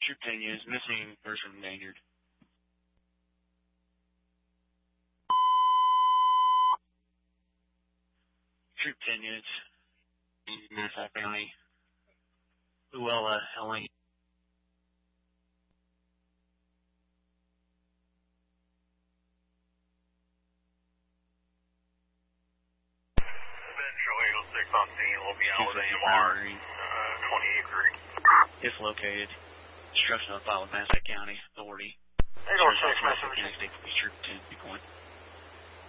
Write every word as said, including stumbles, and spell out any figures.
Troop ten units, missing person endangered. Troop ten units, Nassau County, Luella, L A. six on scene will be out with A M R, uh, twenty-eight three. Dislocated. Destruction of the file with Nassau County Authority. eight oh six, message. Troop ten, be going.